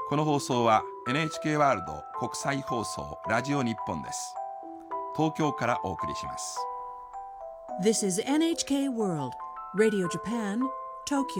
この放送は NHK ワールド国際放送ラジオ日本です。東京からお送りします。 This is NHK World Radio Japan, Tokyo